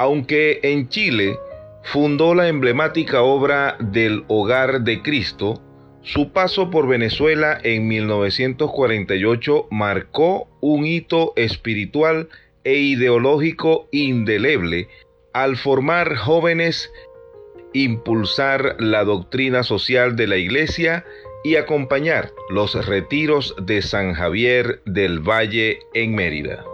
Aunque en Chile fundó la emblemática obra del Hogar de Cristo, su paso por Venezuela en 1948 marcó un hito espiritual e ideológico indeleble al formar jóvenes, impulsar la doctrina social de la Iglesia y acompañar los retiros de San Javier del Valle en Mérida.